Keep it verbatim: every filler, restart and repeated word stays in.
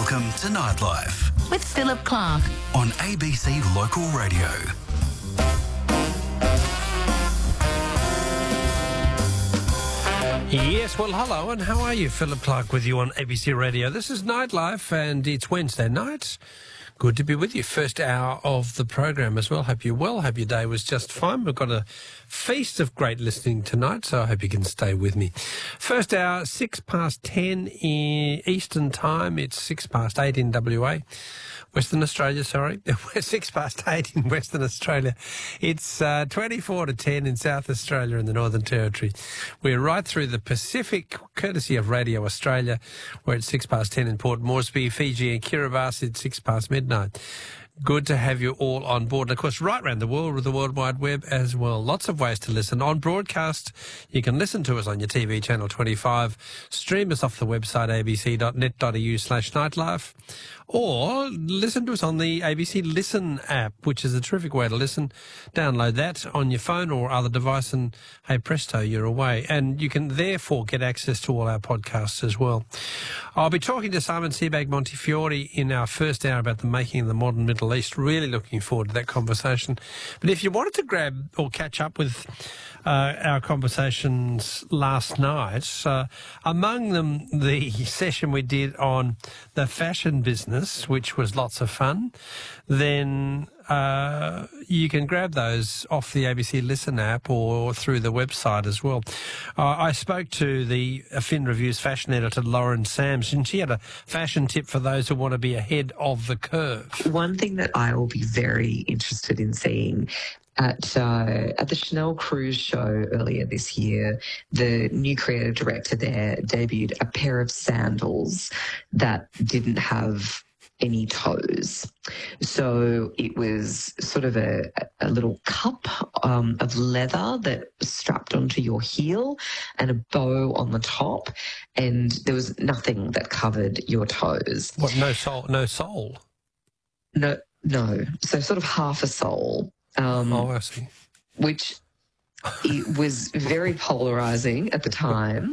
Welcome to Nightlife with Philip Clark on A B C Local Radio. Yes, well, hello, and how are you? Philip Clark with you on A B C Radio. This is Nightlife, and it's Wednesday night. Good to be with you. First hour of the program as well. Hope you're well. Hope your day was just fine. We've got a feast of great listening tonight, so I hope you can stay with me. First hour, six past ten in Eastern Time. It's six past eight in W A. Western Australia, sorry. We're six past eight in Western Australia. It's uh, twenty-four to ten in South Australia and the Northern Territory. We're right through the Pacific, courtesy of Radio Australia. We're at six past ten in Port Moresby, Fiji and Kiribati at six past midnight. Good to have you all on board. And of course, right around the world with the World Wide Web as well. Lots of ways to listen. On broadcast, you can listen to us on your T V channel twenty-five. Stream us off the website abc.net.au slash nightlife. Or listen to us on the A B C Listen app, which is a terrific way to listen. Download that on your phone or other device and, hey, presto, you're away. And you can therefore get access to all our podcasts as well. I'll be talking to Simon Sebag Montefiore in our first hour about the making of the modern Middle East. Really looking forward to that conversation. But if you wanted to grab or catch up with uh, our conversations last night, uh, among them the session we did on the fashion business, which was lots of fun, then uh, you can grab those off the A B C Listen app or through the website as well. Uh, I spoke to the Fin Reviews fashion editor, Lauren Sams, and she had a fashion tip for those who want to be ahead of the curve. One thing that I will be very interested in seeing At uh, at the Chanel Cruise show earlier this year, the new creative director there debuted a pair of sandals that didn't have any toes. So it was sort of a, a little cup um, of leather that was strapped onto your heel and a bow on the top, and there was nothing that covered your toes. What, no sole? No sole? No, no. So sort of half a sole. Um, oh, I see. Which it was very polarising at the time.